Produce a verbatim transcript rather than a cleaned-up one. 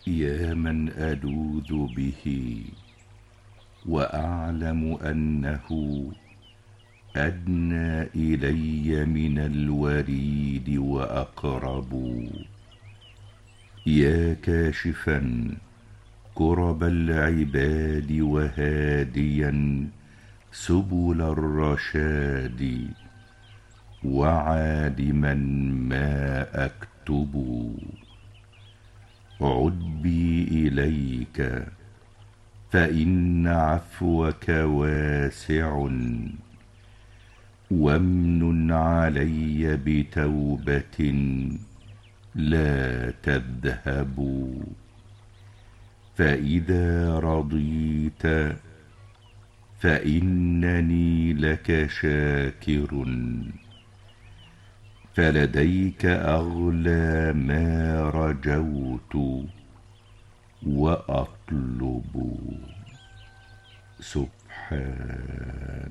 يا من ألوذ به وأعلم أنه أدنى إلي من الوريد وأقرب. يا كاشفا كرب العباد وهاديا سبل الرشاد وعالما ما أكتب. عد بي إليك فإن عفوك واسع، وامنن علي بتوبة لا تذهب. فإذا رضيت فإنني لك شاكر، فلديك أغلى ما رجوت وأطلب. سبحان